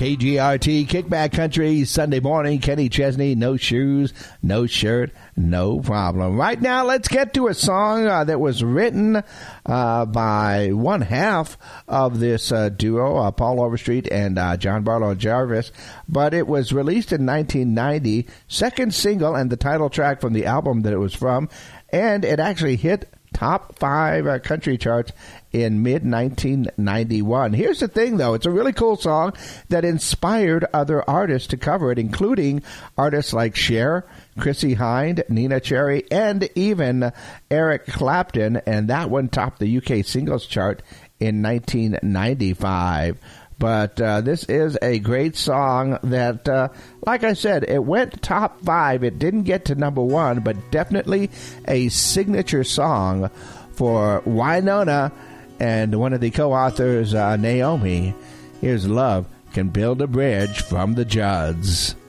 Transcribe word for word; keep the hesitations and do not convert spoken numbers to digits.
K G R T, Kickback Country, Sunday morning. Kenny Chesney, no shoes, no shirt, no problem. Right now, let's get to a song uh, that was written uh, by one half of this uh, duo, uh, Paul Overstreet and uh, John Barlow Jarvis, but it was released in nineteen ninety, second single and the title track from the album that it was from, and it actually hit top five uh, country charts in mid nineteen ninety-one. Here's the thing, though. It's a really cool song that inspired other artists to cover it, including artists like Cher, Chrissie Hynde, Nina Cherry, and even Eric Clapton. And that one topped the U K singles chart in nineteen ninety-five. But uh, this is a great song that, uh, like I said, it went top five. It didn't get to number one, but definitely a signature song for Wynonna and one of the co-authors, uh, Naomi. Here's Love Can Build a Bridge from the Judds.